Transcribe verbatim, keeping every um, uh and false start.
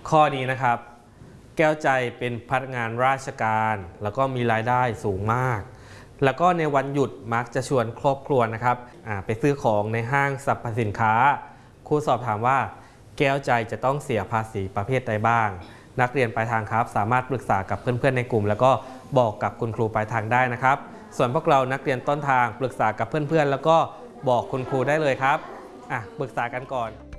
ข้อนี้นะครับแก้วใจเป็นพนักงานราชการแล้วก็มีรายได้สูงมากแล้วก็ในวันหยุดมักจะชวนครอบครัวนะครับไปซื้อของในห้างสรรพสินค้าครูสอบถามว่าแก้วใจจะต้องเสียภาษีประเภทใดบ้างนักเรียนปลายทางครับสามารถปรึกษากับเพื่อนๆในกลุ่มแล้วก็บอกกับคุณครูปลายทางได้นะครับส่วนพวกเรานักเรียนต้นทางปรึกษากับเพื่อนๆแล้วก็บอกคุณครูได้เลยครับอ่ะปรึกษากันก่อน